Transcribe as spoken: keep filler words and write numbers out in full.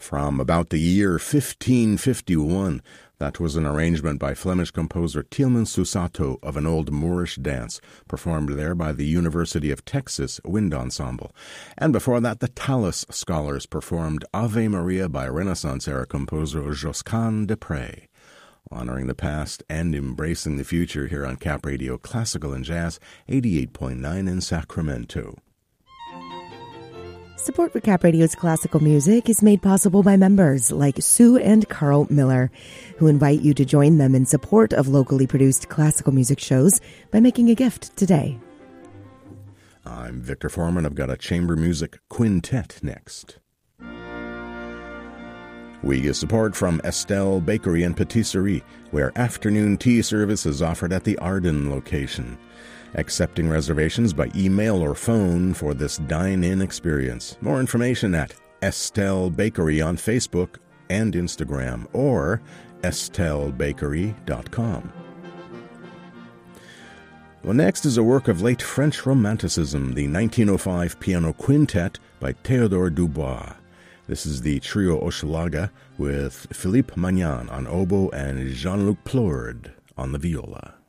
from about the year fifteen fifty-one. That was an arrangement by Flemish composer Tieleman Susato of an old Moorish dance, performed there by the University of Texas Wind Ensemble. And before that, the Tallis Scholars performed Ave Maria by Renaissance-era composer Josquin des Prez. Honoring the past and embracing the future here on Cap Radio Classical and Jazz, eighty-eight point nine in Sacramento. Support for Cap Radio's classical music is made possible by members like Sue and Carl Miller, who invite you to join them in support of locally produced classical music shows by making a gift today. I'm Victor Foreman. I've got a chamber music quintet next. We get support from Estelle Bakery and Patisserie, where afternoon tea service is offered at the Arden location. Accepting reservations by email or phone for this dine-in experience. More information at Estelle Bakery on Facebook and Instagram or estelle bakery dot com. Well, next is a work of late French Romanticism, the nineteen oh five Piano Quintet by Théodore Dubois. This is the Trio Hochelaga with Philippe Magnan on oboe and Jean-Luc Plourde on the viola.